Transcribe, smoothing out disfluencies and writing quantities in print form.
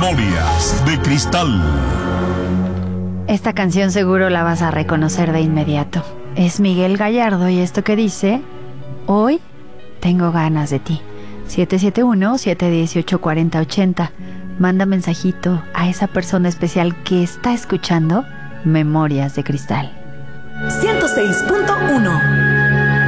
Memorias de Cristal. Esta canción seguro la vas a reconocer de inmediato. Es Miguel Gallardo y esto que dice: hoy tengo ganas de ti. 771-718-4080. Manda mensajito a esa persona especial que está escuchando Memorias de Cristal. 106.1